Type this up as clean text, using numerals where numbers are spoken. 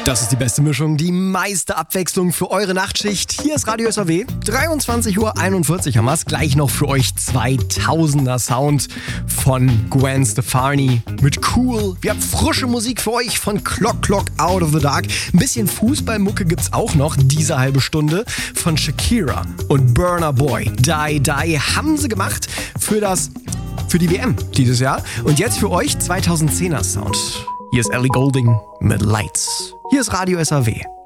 Das ist die beste Mischung, die meiste Abwechslung für eure Nachtschicht. Hier ist Radio SAW, 23:41 Uhr haben wir es. Gleich noch für euch 2000er Sound von Gwen Stefani mit Cool. Wir haben frische Musik für euch von Clock Clock Out of the Dark. Ein bisschen Fußballmucke gibt's auch noch, diese halbe Stunde, von Shakira und Burna Boy. Die Die haben sie gemacht für die WM dieses Jahr. Und jetzt für euch 2010er Sound. Hier ist Ellie Goulding mit Lights. Hier ist Radio SAW.